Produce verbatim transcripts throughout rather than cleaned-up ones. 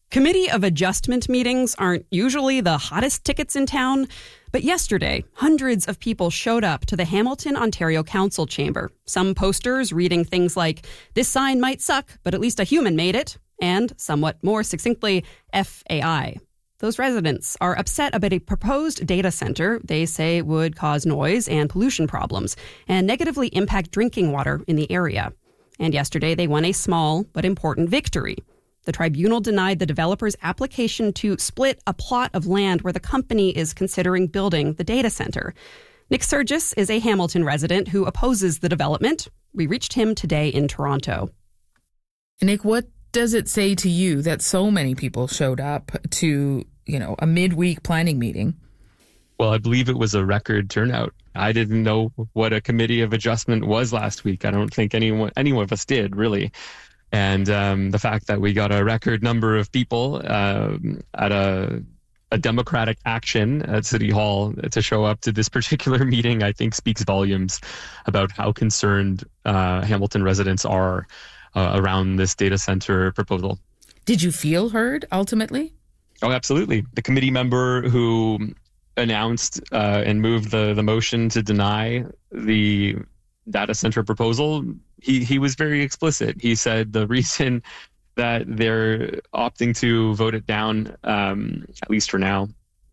Committee of Adjustment meetings aren't usually the hottest tickets in town, but yesterday, hundreds of people showed up to the Hamilton, Ontario Council chamber. Some posters reading things like, "This sign might suck, but at least a human made it," and somewhat more succinctly, F A I. Those residents are upset about a proposed data center they say would cause noise and pollution problems and negatively impact drinking water in the area. And yesterday, they won a small but important victory. The tribunal denied the developer's application to split a plot of land where the company is considering building the data center. Nick Surgis is a Hamilton resident who opposes the development. We reached him today in Toronto. Nick, what does it say to you that so many people showed up to, you know, a midweek planning meeting? Well, I believe it was a record turnout. I didn't know what a committee of adjustment was last week. I don't think anyone, any of us did, really. And um, the fact that we got a record number of people uh, at a, a democratic action at City Hall to show up to this particular meeting, I think speaks volumes about how concerned uh, Hamilton residents are uh, around this data center proposal. Did you feel heard ultimately? Oh, absolutely. The committee member who announced uh, and moved the, the motion to deny the data center proposal, he, he was very explicit. He said the reason that they're opting to vote it down, um, at least for now,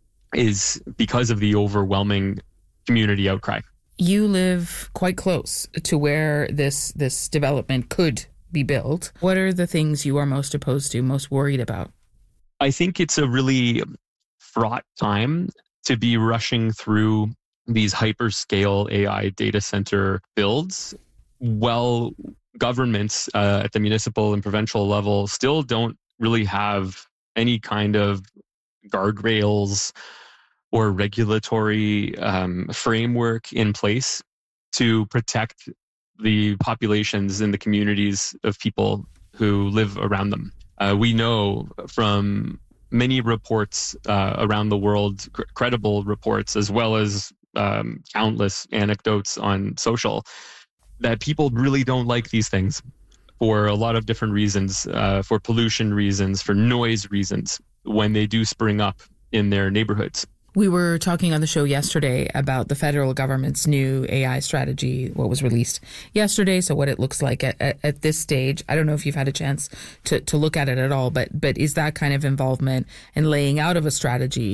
is because of the overwhelming community outcry. You live quite close to where this this development could be built. What are the things you are most opposed to, most worried about? I think it's a really fraught time to be rushing through these hyperscale A I data center builds. Well, governments uh, at the municipal and provincial level still don't really have any kind of guardrails or regulatory um, framework in place to protect the populations and the communities of people who live around them. Uh, we know from many reports uh, around the world, cr- credible reports, as well as um, countless anecdotes on social, that people really don't like these things for a lot of different reasons, uh, for pollution reasons, for noise reasons, when they do spring up in their neighborhoods. We were talking on the show yesterday about the federal government's new A I strategy, what was released yesterday, so what it looks like at, at, at this stage. I don't know if you've had a chance to, to look at it at all, but but is that kind of involvement and laying out of a strategy